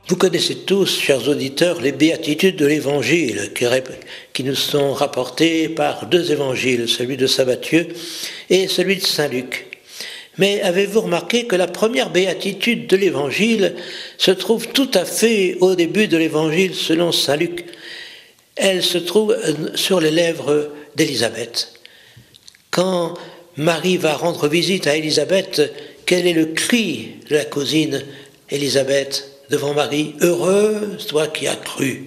Vous connaissez tous, chers auditeurs, les béatitudes de l'Évangile qui nous sont rapportées par deux évangiles, celui de saint Matthieu et celui de saint Luc. Mais avez-vous remarqué que la première béatitude de l'Évangile se trouve tout à fait au début de l'Évangile selon saint Luc? Elle se trouve sur les lèvres d'Élisabeth. Quand Marie va rendre visite à Élisabeth, quel est le cri de la cousine Élisabeth devant Marie? Heureuse, toi qui as cru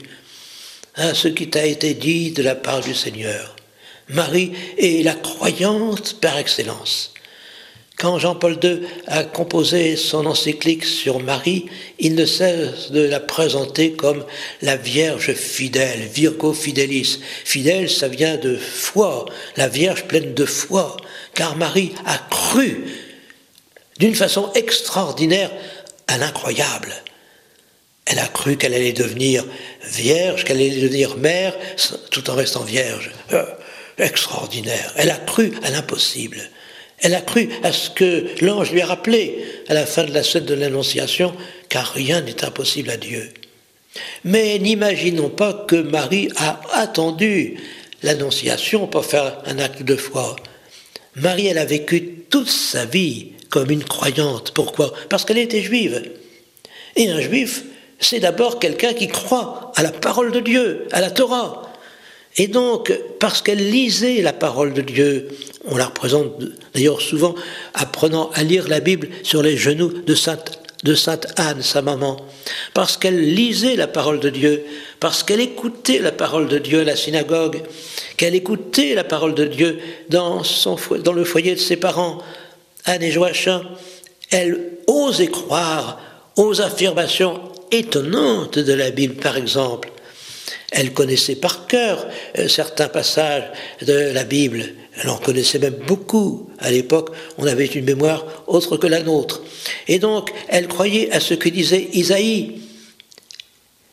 à ce qui t'a été dit de la part du Seigneur. Marie est la croyante par excellence. Quand Jean-Paul II a composé son encyclique sur Marie, il ne cesse de la présenter comme la Vierge fidèle, Virgo Fidelis. Fidèle, ça vient de foi, la Vierge pleine de foi, car Marie a cru d'une façon extraordinaire à l'incroyable. Elle a cru qu'elle allait devenir vierge, qu'elle allait devenir mère, tout en restant vierge. Extraordinaire. Elle a cru à l'impossible. Elle a cru à ce que l'ange lui a rappelé à la fin de la scène de l'Annonciation, car rien n'est impossible à Dieu. Mais n'imaginons pas que Marie a attendu l'Annonciation pour faire un acte de foi. Marie, elle a vécu toute sa vie comme une croyante. Pourquoi? Parce qu'elle était juive. Et un juif, c'est d'abord quelqu'un qui croit à la parole de Dieu, à la Torah. Et donc, parce qu'elle lisait la parole de Dieu, on la représente d'ailleurs souvent apprenant à lire la Bible sur les genoux de sainte Anne, sa maman, parce qu'elle lisait la parole de Dieu, parce qu'elle écoutait la parole de Dieu à la synagogue, qu'elle écoutait la parole de Dieu dans le foyer de ses parents, Anne et Joachim, elle osait croire aux affirmations étonnantes de la Bible, par exemple. Elle connaissait par cœur certains passages de la Bible. Elle en connaissait même beaucoup. À l'époque, on avait une mémoire autre que la nôtre. Et donc, elle croyait à ce que disait Isaïe.